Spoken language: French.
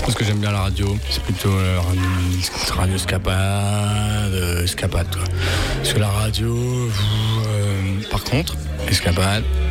Parce que j'aime bien la radio, c'est plutôt radio escapade, quoi. Parce que la radio, par contre, escapade,